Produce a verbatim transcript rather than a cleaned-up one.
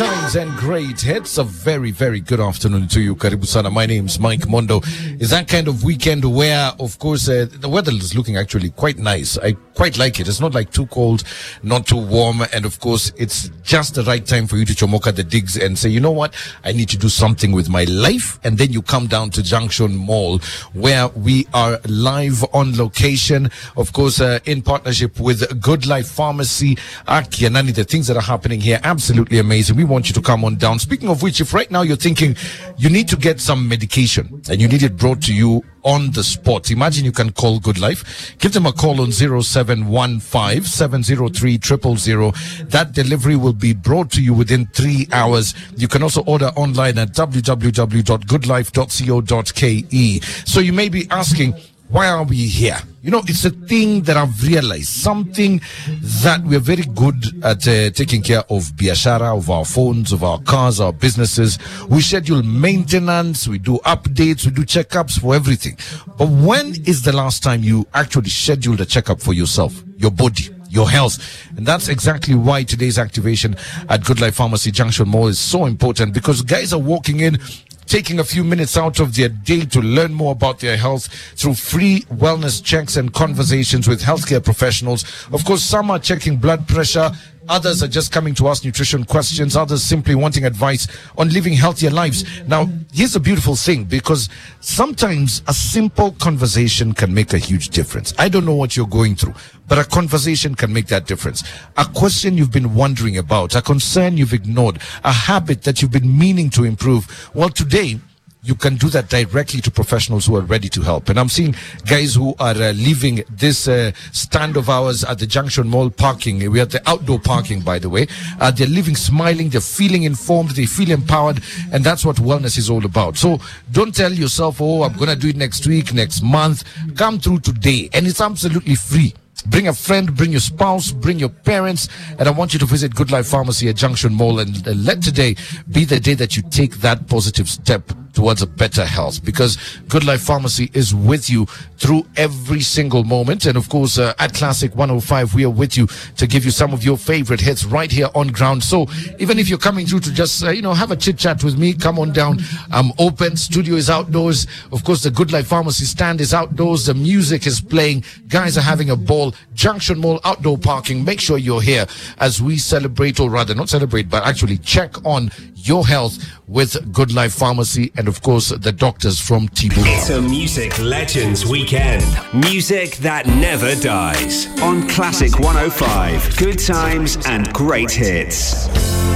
times and great hits. A very, very good afternoon to you, Karibu Sana. My name's Mike Mondo. It's that kind of weekend where, of course, uh, the weather is looking actually quite nice. I quite like it. It's not like too cold, not too warm. And of course, it's just the right time for you to chomoka the digs and say, you know what? I need to do something with my life. And then you come down to Junction Mall, where we are live on location, of course, uh, in partnership with Good Life Pharmacy. Aki and Nani, the things that are happening here, absolutely amazing. We want you to come on down. Speaking of which, if right now you're thinking you need to get some medication and you need it brought to you on the spot, imagine you can call Good Life. Give them a call on zero seven one five, seven zero three, zero zero zero. That delivery will be brought to you within three hours. You can also order online at w w w dot good life dot co dot k e. So you may be asking, why are we here? You know, it's a thing that I've realized, something that we're very good at uh, taking care of biashara, of our phones, of our cars, our businesses. We schedule maintenance, we do updates, we do checkups for everything. But when is the last time you actually scheduled a checkup for yourself, your body, your health? And that's exactly why today's activation at Good Life Pharmacy Junction Mall is so important, because guys are walking in, taking a few minutes out of their day to learn more about their health through free wellness checks and conversations with healthcare professionals. Of course, some are checking blood pressure. Others are just coming to ask nutrition questions. Others simply wanting advice on living healthier lives. Now, here's a beautiful thing, because sometimes a simple conversation can make a huge difference. I don't know what you're going through, but a conversation can make that difference. A question you've been wondering about, a concern you've ignored, a habit that you've been meaning to improve. Well, today, you can do that directly to professionals who are ready to help. And I'm seeing guys who are uh, leaving this uh, stand of ours at the Junction Mall parking. We're at the outdoor parking, by the way. Uh, they're leaving smiling, they're feeling informed, they feel empowered, and that's what wellness is all about. So don't tell yourself, oh, I'm going to do it next week, next month. Come through today, and it's absolutely free. Bring a friend, bring your spouse, bring your parents, and I want you to visit Good Life Pharmacy at Junction Mall, and uh, let today be the day that you take that positive step towards a better health, because Good Life Pharmacy is with you through every single moment. And of course, uh, at Classic one oh five, we are with you to give you some of your favorite hits right here on ground. So even if you're coming through to just, uh, you know, have a chit chat with me, come on down. I'm open. Studio is outdoors. Of course, the Good Life Pharmacy stand is outdoors. The music is playing. Guys are having a ball. Junction Mall outdoor parking. Make sure you're here as we celebrate, or rather not celebrate, but actually check on your health with Good Life Pharmacy, and of course the doctors from Tibu. It's a Music Legends Weekend. Music that never dies. On Classic one oh five. Good times and great hits.